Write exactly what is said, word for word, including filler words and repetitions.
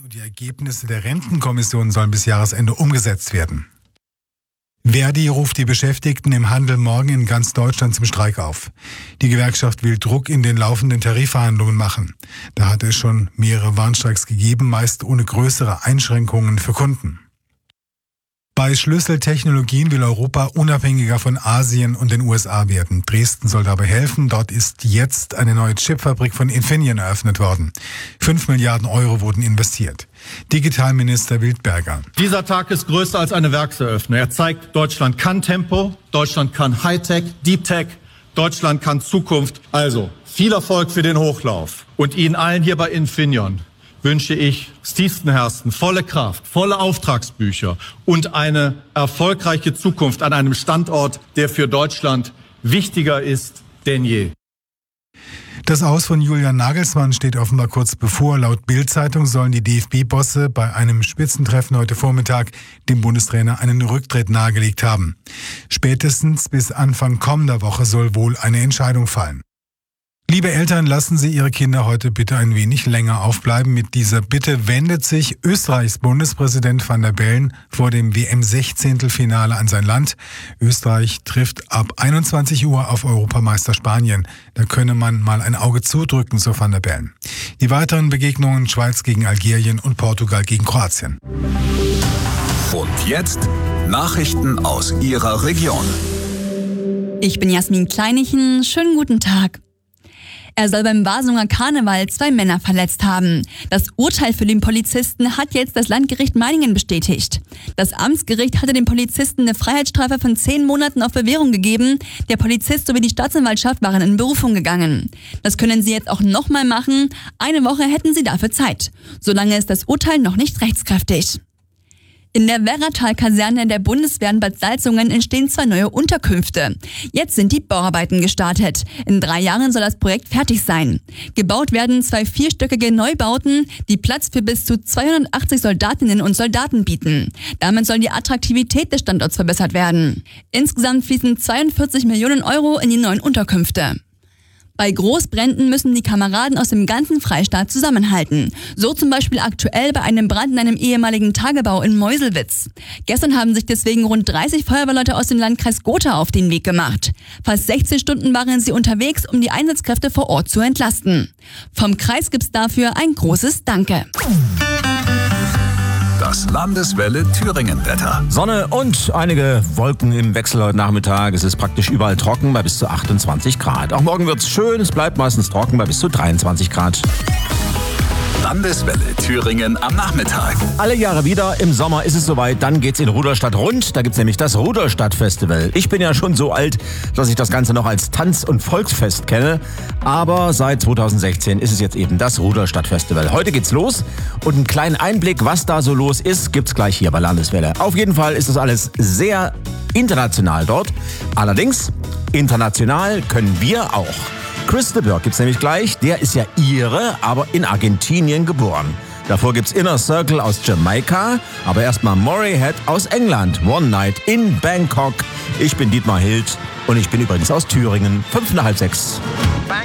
und die Ergebnisse der Rentenkommission sollen bis Jahresende umgesetzt werden. Verdi ruft die Beschäftigten im Handel morgen in ganz Deutschland zum Streik auf. Die Gewerkschaft will Druck in den laufenden Tarifverhandlungen machen. Da hat es schon mehrere Warnstreiks gegeben, meist ohne größere Einschränkungen für Kunden. Bei Schlüsseltechnologien will Europa unabhängiger von Asien und den U S A werden. Dresden soll dabei helfen. Dort ist jetzt eine neue Chipfabrik von Infineon eröffnet worden. Fünf Milliarden Euro wurden investiert. Digitalminister Wildberger. Dieser Tag ist größer als eine Werkseröffnung. Er zeigt, Deutschland kann Tempo, Deutschland kann Hightech, Deep Tech, Deutschland kann Zukunft. Also, viel Erfolg für den Hochlauf. Und Ihnen allen hier bei Infineon wünsche ich aus tiefstem Herzen volle Kraft, volle Auftragsbücher und eine erfolgreiche Zukunft an einem Standort, der für Deutschland wichtiger ist denn je. Das Aus von Julian Nagelsmann steht offenbar kurz bevor. Laut Bild-Zeitung sollen die D F B-Bosse bei einem Spitzentreffen heute Vormittag dem Bundestrainer einen Rücktritt nahegelegt haben. Spätestens bis Anfang kommender Woche soll wohl eine Entscheidung fallen. Liebe Eltern, lassen Sie Ihre Kinder heute bitte ein wenig länger aufbleiben. Mit dieser Bitte wendet sich Österreichs Bundespräsident Van der Bellen vor dem W M-Sechzehntelfinale an sein Land. Österreich trifft ab einundzwanzig Uhr auf Europameister Spanien. Da könne man mal ein Auge zudrücken, so Van der Bellen. Die weiteren Begegnungen: Schweiz gegen Algerien und Portugal gegen Kroatien. Und jetzt Nachrichten aus Ihrer Region. Ich bin Jasmin Kleinichen. Schönen guten Tag. Er soll beim Basunger Karneval zwei Männer verletzt haben. Das Urteil für den Polizisten hat jetzt das Landgericht Meiningen bestätigt. Das Amtsgericht hatte dem Polizisten eine Freiheitsstrafe von zehn Monaten auf Bewährung gegeben. Der Polizist sowie die Staatsanwaltschaft waren in Berufung gegangen. Das können sie jetzt auch nochmal machen. Eine Woche hätten sie dafür Zeit. Solange ist das Urteil noch nicht rechtskräftig. In der Werratal-Kaserne der Bundeswehr in Bad Salzungen entstehen zwei neue Unterkünfte. Jetzt sind die Bauarbeiten gestartet. In drei Jahren soll das Projekt fertig sein. Gebaut werden zwei vierstöckige Neubauten, die Platz für bis zu zweihundertachtzig Soldatinnen und Soldaten bieten. Damit soll die Attraktivität des Standorts verbessert werden. Insgesamt fließen zweiundvierzig Millionen Euro in die neuen Unterkünfte. Bei Großbränden müssen die Kameraden aus dem ganzen Freistaat zusammenhalten. So zum Beispiel aktuell bei einem Brand in einem ehemaligen Tagebau in Meuselwitz. Gestern haben sich deswegen rund dreißig Feuerwehrleute aus dem Landkreis Gotha auf den Weg gemacht. Fast sechzehn Stunden waren sie unterwegs, um die Einsatzkräfte vor Ort zu entlasten. Vom Kreis gibt's dafür ein großes Danke. Das Landeswelle Thüringen-Wetter. Sonne und einige Wolken im Wechsel heute Nachmittag. Es ist praktisch überall trocken bei bis zu achtundzwanzig Grad. Auch morgen wird's schön, es bleibt meistens trocken bei bis zu dreiundzwanzig Grad. Landeswelle Thüringen am Nachmittag. Alle Jahre wieder, im Sommer ist es soweit, dann geht's in Ruderstadt rund. Da gibt's nämlich das Ruderstadt-Festival. Ich bin ja schon so alt, dass ich das Ganze noch als Tanz- und Volksfest kenne. Aber seit zweitausendsechzehn ist es jetzt eben das Ruderstadt-Festival. Heute geht's los und einen kleinen Einblick, was da so los ist, gibt's gleich hier bei Landeswelle. Auf jeden Fall ist das alles sehr international dort. Allerdings, international können wir auch. Chris de Burgh gibt's nämlich gleich. Der ist ja Ire, aber in Argentinien geboren. Davor gibt's Inner Circle aus Jamaika, aber erstmal Moray Head aus England. One Night in Bangkok. Ich bin Dietmar Hild und ich bin übrigens aus Thüringen. Fünf nach halb sechs. Bang.